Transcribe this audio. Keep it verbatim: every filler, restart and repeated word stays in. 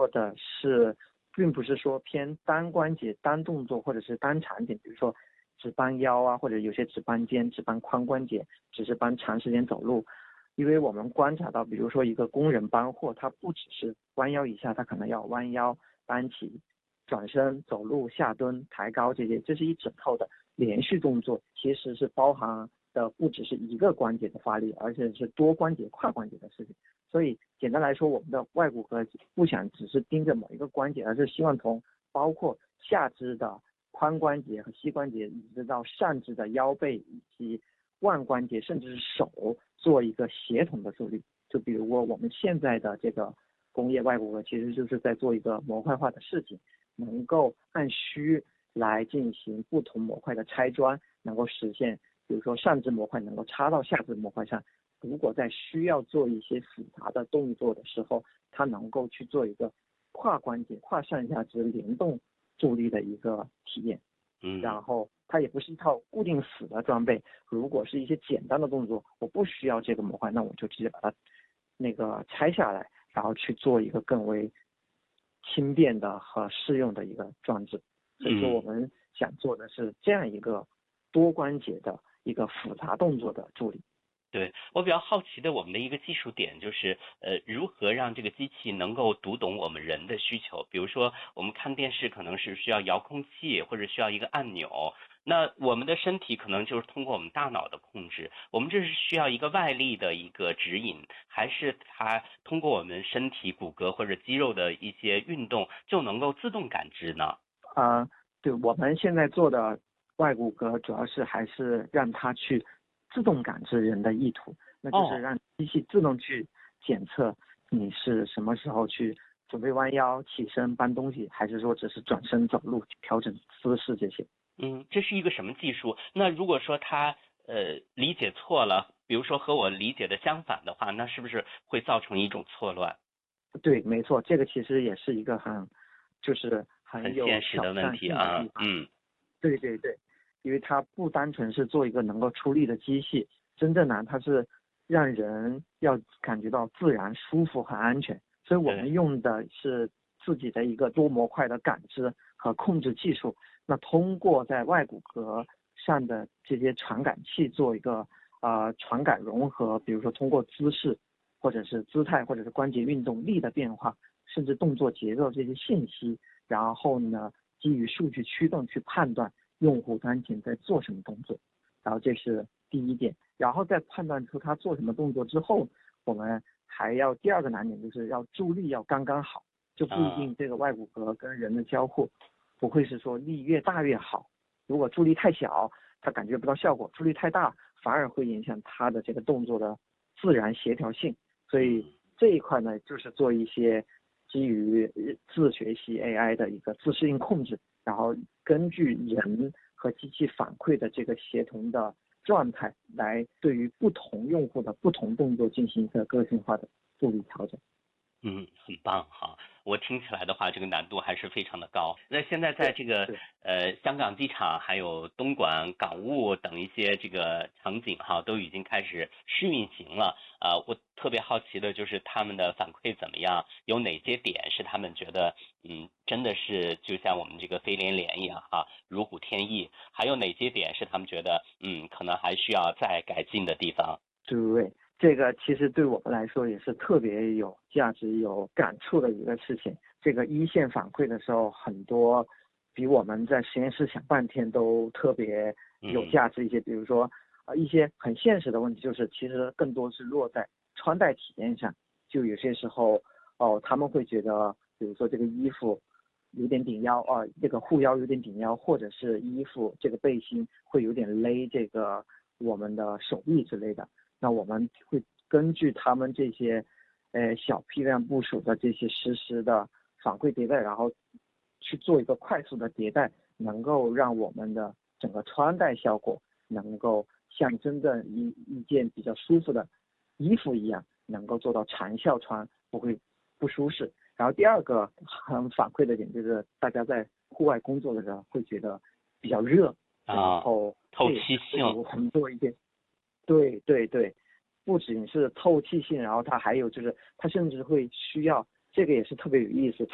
的是，并不是说偏单关节、单动作或者是单产品，比如说只搬腰啊，或者有些只搬肩、只搬髋关节，只是搬长时间走路。因为我们观察到，比如说一个工人搬货，他不只是弯腰一下，他可能要弯腰、搬起、转身、走路、下蹲、抬高这些，这是一整套的连续动作，其实是包含的不只是一个关节的发力，而且是多关节、跨关节的事情。所以简单来说，我们的外骨骼不想只是盯着某一个关节，而是希望从包括下肢的髋关节和膝关节，一直到上肢的腰背以及腕关节，甚至是手，做一个协同的助力。就比如说我们现在的这个工业外骨骼，其实就是在做一个模块化的事情，能够按需来进行不同模块的拆砖，能够实现，比如说上肢模块能够插到下肢模块上。如果在需要做一些复杂的动作的时候，它能够去做一个跨关节、跨上下肢联动助力的一个体验。 嗯， 然后它也不是一套固定死的装备，如果是一些简单的动作，我不需要这个模块，那我就直接把它那个拆下来，然后去做一个更为轻便的和适用的一个装置。所以说我们想做的是这样一个多关节的一个复杂动作的助力。 对，我比较好奇的，我们的一个技术点就是，呃，如何让这个机器能够读懂我们人的需求。比如说，我们看电视可能是需要遥控器或者需要一个按钮，那我们的身体可能就是通过我们大脑的控制。我们这是需要一个外力的一个指引，还是它通过我们身体骨骼或者肌肉的一些运动就能够自动感知呢？ 啊、呃，对，我们现在做的外骨骼主要是还是让它去自动感知人的意图，那就是让机器自动去检测你是什么时候去准备弯腰、起身搬东西，还是说只是转身走路、调整姿势这些。 嗯，这是一个什么技术？那如果说他呃理解错了，比如说和我理解的相反的话，那是不是会造成一种错乱？ 对，没错，这个其实也是一个很就是很很有现实的问挑战性的题啊， 地方。 嗯， 对对对，因为它不单纯是做一个能够出力的机器，真正呢，它是让人要感觉到自然、舒服和安全。所以我们用的是自己的一个多模块的感知和控制技术。那通过在外骨骼上的这些传感器做一个呃传感融合，比如说通过姿势，或者是姿态，或者是关节运动力的变化，甚至动作节奏这些信息，然后呢，基于数据驱动去判断用户当前在做什么动作，然后这是第一点。然后在判断出他做什么动作之后，我们还要第二个难点就是要助力要刚刚好，就不一定这个外骨骼跟人的交互不会是说力越大越好，如果助力太小，他感觉不到效果；助力太大，反而会影响他的这个动作的自然协调性。所以这一块呢，就是做一些基于自学习 A I 的一个自适应控制，然后根据人和机器反馈的这个协同的状态，来对于不同用户的不同动作进行一个个性化的助力调整。 嗯，很棒哈！我听起来的话，这个难度还是非常的高。那现在在这个呃香港机场、还有东莞港务等一些这个场景哈，都已经开始试运行了。啊、呃，我特别好奇的就是他们的反馈怎么样？有哪些点是他们觉得嗯真的是就像我们这个飞连连一样哈，如虎添翼？还有哪些点是他们觉得嗯可能还需要再改进的地方？ 对。这个其实对我们来说也是特别有价值、有感触的一个事情。这个一线反馈的时候，很多比我们在实验室想半天都特别有价值一些。比如说，呃，一些很现实的问题，就是其实更多是落在穿戴体验上。就有些时候，哦，他们会觉得，比如说这个衣服有点顶腰啊，这个护腰有点顶腰，或者是衣服这个背心会有点勒这个我们的手臂之类的。那我们会根据他们这些，呃小批量部署的这些实时的反馈迭代，然后去做一个快速的迭代，能够让我们的整个穿戴效果能够像真正一一件比较舒服的衣服一样，能够做到长效穿，不会不舒适。然后第二个很反馈的点就是，大家在户外工作的时候会觉得比较热，然后透气性， 我们做一件。对对对，不仅是透气性，然后它还有就是它甚至会需要，这个也是特别有意思，